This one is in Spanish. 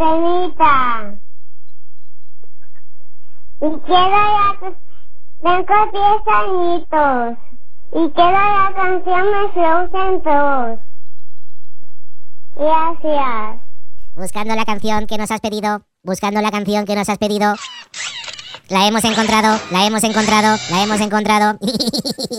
antenita. Y tengo 10 añitos. Y quiero la canción de Frozen 2. Gracias. Buscando la canción que nos has pedido. La hemos encontrado.